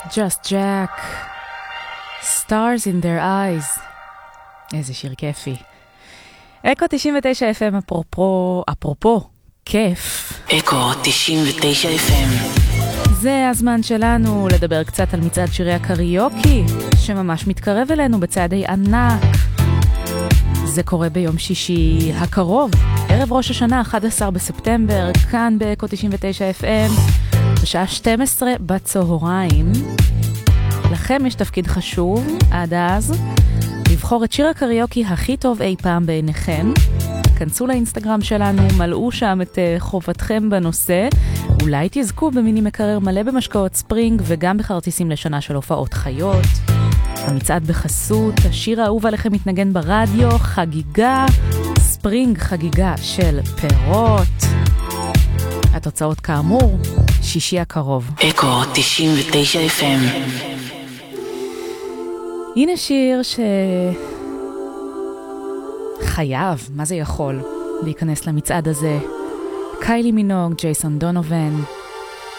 Just Jack, Stars in their eyes. איזה שיר כיפי. אקו 99 FM, אפרופו, כיף. אקו 99 FM. זה הזמן שלנו לדבר קצת על מצעד שירי הקריוקי, שממש מתקרב אלינו בצעדי ענק. זה קורה ביום שישי הקרוב, ערב ראש השנה, 11 בספטמבר, כאן באקו 99 FM, בשעה 12 בצהריים. לכם יש תפקיד חשוב, עד אז, לבחור את שיר הקריוקי הכי טוב אי פעם בעיניכם. כנסו לאינסטגרם שלנו, מלאו שם את חובתכם בנושא. אולי תזכו במיני מקרר מלא במשקאות ספרינג, וגם בכרטיסים לשנה של הופעות חיות. המצעד בחסות, השיר האהוב עליכם מתנגן ברדיו, חגיגה, ספרינג חגיגה של פירות. התוצאות כאמור, שישי הקרוב. אקו 99 FM. הנה שיר חייב, מה זה יכול, להיכנס למצעד הזה. קיילי מינוג, ג'ייסון דונובן,